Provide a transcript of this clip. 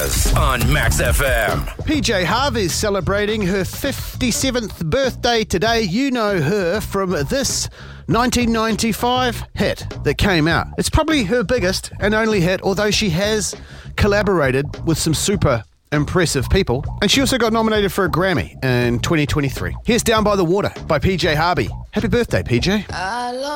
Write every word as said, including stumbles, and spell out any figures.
Buzz on Max F M. P J Harvey's celebrating her fifty-seventh birthday today. You know her from this nineteen ninety-five hit that came out. It's probably her biggest and only hit, although she has collaborated with some super impressive people. And she also got nominated for a Grammy in twenty twenty-three. Here's Down by the Water by P J Harvey. Happy birthday, P J. I love